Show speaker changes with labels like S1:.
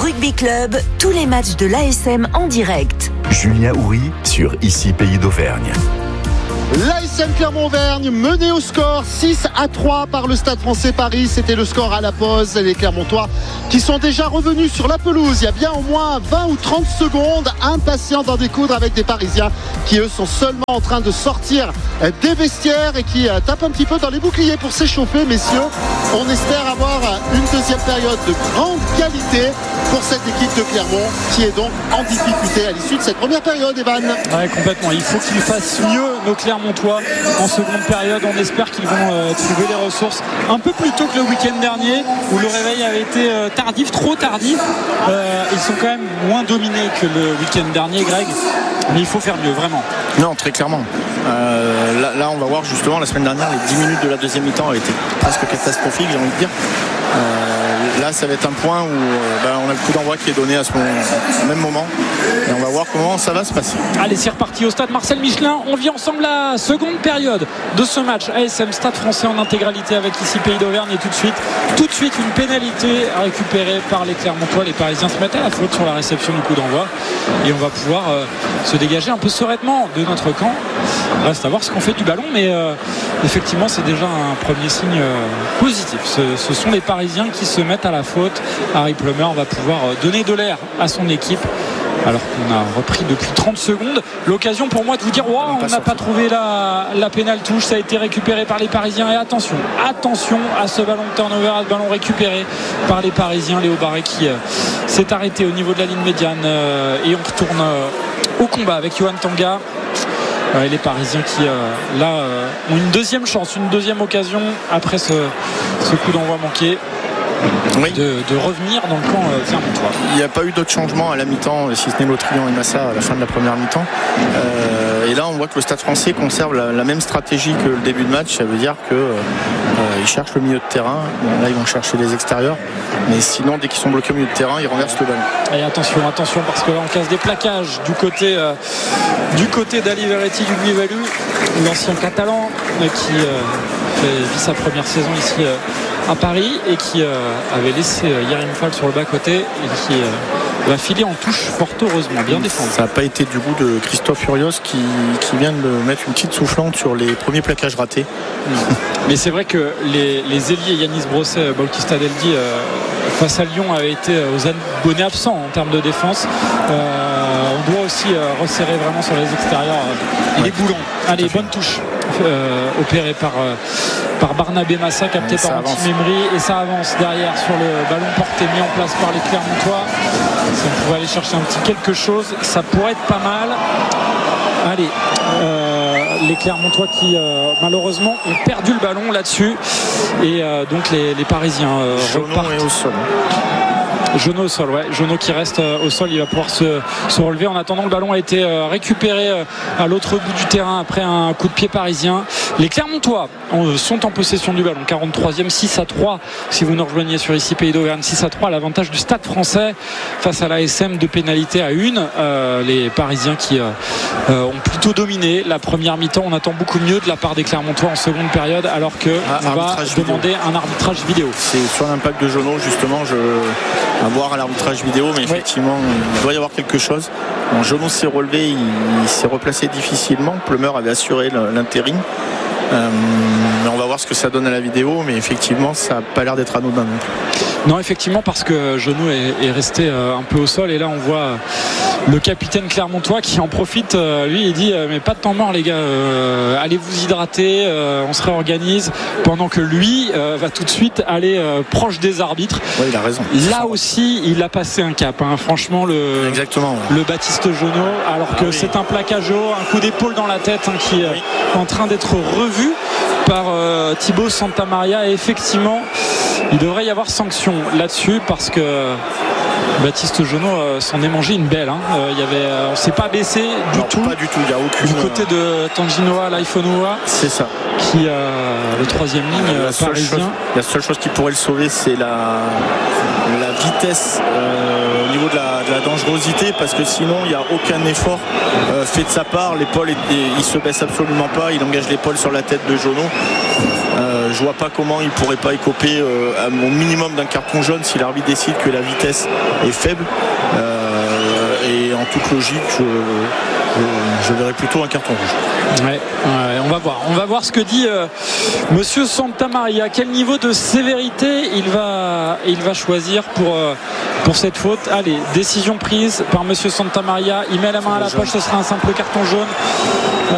S1: Rugby Club, tous les matchs de l'ASM en direct.
S2: Julien Houry sur Ici Pays d'Auvergne.
S3: L'ASM Clermont-Auvergne mené au score 6-3 par le Stade Français Paris. C'était le score à la pause. Les Clermontois qui sont déjà revenus sur la pelouse il y a bien au moins 20 ou 30 secondes, impatients d'en découdre avec des Parisiens qui eux sont seulement en train de sortir des vestiaires et qui tapent un petit peu dans les boucliers pour s'échauffer. Messieurs, on espère avoir une deuxième période de grande qualité pour cette équipe de Clermont qui est donc en difficulté à l'issue de cette première période. Evan.
S4: Ouais, complètement. Il faut qu'ils fassent mieux, nos Clermontois, en seconde période. On espère qu'ils vont trouver les ressources un peu plus tôt que le week-end dernier où le réveil avait été tardif, trop tardif. Ils sont quand même moins dominés que le week-end dernier, Greg, mais il faut faire mieux, vraiment.
S5: Non, très clairement. Là, on va voir justement, la semaine dernière, les 10 minutes de la deuxième mi-temps avaient été presque catastrophiques, j'ai envie de dire. Là, ça va être un point où on a le coup d'envoi qui est donné à ce même moment. Et on va voir comment ça va se passer.
S4: Allez, c'est reparti au stade Marcel Michelin. On vit ensemble la seconde période de ce match. ASM Stade Français en intégralité avec ici Pays d'Auvergne. Et tout de suite, une pénalité récupérée par les Clermontois. Les Parisiens se mettent à la faute sur la réception du coup d'envoi. Et on va pouvoir se dégager un peu sereinement de notre camp. Reste à voir ce qu'on fait du ballon. Mais effectivement, c'est déjà un premier signe positif. Ce sont les Parisiens qui se mettent à la faute. Harry Plummer va pouvoir donner de l'air à son équipe alors qu'on a repris depuis 30 secondes. L'occasion pour moi de vous dire on n'a pas trouvé la pénale touche. Ça a été récupéré par les Parisiens. Et attention à ce ballon de turnover, à ce ballon récupéré par les Parisiens. Léo Barré qui s'est arrêté au niveau de la ligne médiane. Et on retourne au combat avec Johan Tanga. Et les Parisiens qui ont une deuxième chance, une deuxième occasion après ce coup d'envoi manqué. Oui. De revenir dans le camp clermontois.
S5: Il n'y a pas eu d'autres changements à la mi-temps, si ce n'est Lotrian et Massa à la fin de la première mi-temps. Et là, on voit que le Stade Français conserve la même stratégie que le début de match. Ça veut dire qu'ils cherchent le milieu de terrain. Là, ils vont chercher les extérieurs. Mais sinon, dès qu'ils sont bloqués au milieu de terrain, ils renversent le ballon.
S4: Et attention, parce que là, on casse des plaquages du côté d'Ali Verretti du Buivalu, l'ancien catalan qui vit sa première saison ici à Paris et qui avait laissé Yerim Fall sur le bas-côté et qui va filer en touche fort heureusement, bien défendu.
S5: Ça n'a pas été du goût de Christophe Furios qui vient de mettre une petite soufflante sur les premiers plaquages ratés.
S4: Mais c'est vrai que les ailiers Yanis Brosset, Bautista Deldi face à Lyon avaient été aux abonnés absents en termes de défense. On doit aussi resserrer vraiment sur les extérieurs les boulons. Allez, bonne touche opérée par Barnabé Massa, capté par Anti Memri, et ça avance derrière sur le ballon porté mis en place par les Clermontois. Si on pouvait aller chercher un petit quelque chose, ça pourrait être pas mal. Allez, les Clermontois qui malheureusement ont perdu le ballon là-dessus, et donc les Parisiens repartent.
S5: Et au sol.
S4: Jono au sol, ouais. Jono qui reste au sol, il va pouvoir se relever. En attendant, le ballon a été récupéré à l'autre bout du terrain après un coup de pied parisien. Les Clermontois sont en possession du ballon. 43e, 6-3. Si vous nous rejoignez sur ici Pays d'Auvergne, 6-3 à l'avantage du Stade Français face à l'ASM, de pénalité à 1. Les Parisiens qui ont plutôt dominé la première mi-temps. On attend beaucoup mieux de la part des Clermontois en seconde période, alors que on va demander un arbitrage vidéo.
S5: C'est sur l'impact de Jono justement. À voir à l'arbitrage vidéo, mais effectivement il doit y avoir quelque chose. Bon, Jono s'est relevé, il s'est replacé difficilement. Plummer avait assuré l'intérim. Mais on va voir ce que ça donne à la vidéo, mais effectivement ça n'a pas l'air d'être anodin non plus.
S4: Non, effectivement, parce que Jono est resté un peu au sol, et là on voit le capitaine clermontois qui en profite. Lui il dit mais pas de temps mort les gars, allez vous hydrater, on se réorganise, pendant que lui va tout de suite aller proche des arbitres.
S5: Oui, il a raison.
S4: Là aussi il a passé un cap, hein. Franchement le Baptiste Jono, alors que c'est un plaquage haut, un coup d'épaule dans la tête, hein, qui est en train d'être revu par Thibaut Santamaria, et effectivement il devrait y avoir sanction là-dessus, parce que Baptiste Jono s'en est mangé une belle, hein. On ne s'est pas baissé du tout.
S5: Pas du tout, il y a aucune.
S4: Du côté de Tanjinoa Laifonua,
S5: c'est ça,
S4: qui le troisième ligne parisien.
S5: La seule chose qui pourrait le sauver, c'est la vitesse au niveau de la dangerosité, parce que sinon il n'y a aucun effort fait de sa part. L'épaule, il se baisse absolument pas, il engage l'épaule sur la tête de Jono. Je vois pas comment il pourrait pas écoper au minimum d'un carton jaune si l'arbitre décide que la vitesse est faible. Et en toute logique, je verrais plutôt un carton rouge.
S4: Ouais, on va voir ce que dit Monsieur Santamaria. Quel niveau de sévérité il va choisir pour cette faute. Allez, décision prise par Monsieur Santamaria. Il met la main à la poche, ce sera un simple carton jaune.